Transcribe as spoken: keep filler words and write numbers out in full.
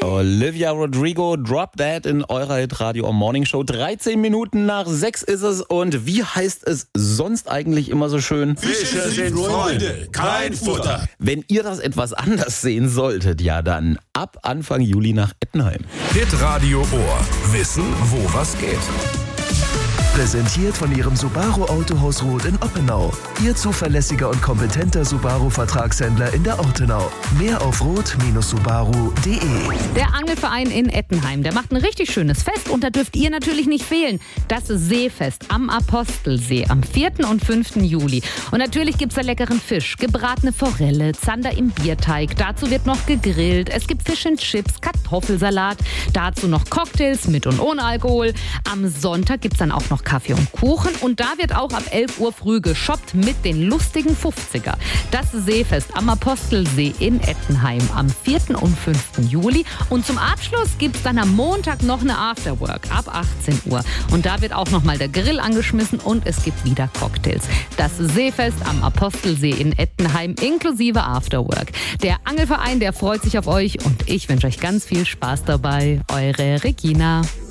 Olivia Rodrigo, Drop That in eurer Hit-Radio Morning Show. dreizehn Minuten nach sechs ist es und wie heißt es sonst eigentlich immer so schön? Fische sind Freunde, kein Futter. Wenn ihr das etwas anders sehen solltet, ja dann ab Anfang Juli nach Ettenheim. Hit-Radio Ohr. Wissen, wo was geht. Präsentiert von Ihrem Subaru Autohaus Roth in Oppenau. Ihr zuverlässiger und kompetenter Subaru-Vertragshändler in der Ortenau. Mehr auf roth Subaru punkt de. Der Angelverein in Ettenheim, der macht ein richtig schönes Fest und da dürft ihr natürlich nicht fehlen. Das Seefest am Apostelsee am vierten und fünften Juli. Und natürlich gibt's da leckeren Fisch, gebratene Forelle, Zander im Bierteig. Dazu wird noch gegrillt. Es gibt Fish and Chips, Kartoffelsalat. Dazu noch Cocktails mit und ohne Alkohol. Am Sonntag gibt's dann auch noch Kaffee und Kuchen und da wird auch ab elf Uhr früh geshoppt mit den lustigen fünfziger. Das Seefest am Apostelsee in Ettenheim am vierten und fünften Juli und zum Abschluss gibt's dann am Montag noch eine Afterwork ab achtzehn Uhr und da wird auch nochmal der Grill angeschmissen und es gibt wieder Cocktails. Das Seefest am Apostelsee in Ettenheim inklusive Afterwork. Der Angelverein, der freut sich auf euch und ich wünsche euch ganz viel Spaß dabei. Eure Regina.